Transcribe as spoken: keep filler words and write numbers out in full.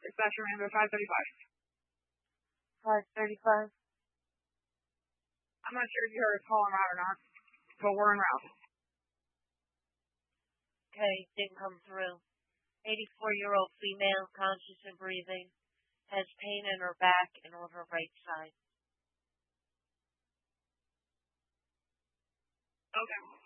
Dispatcher number five thirty-five. five thirty-five. I'm not sure if you heard us call him out or not, but we're en route. Okay, didn't come through. eighty-four-year-old female, conscious and breathing, has pain in her back and on her right side. Okay.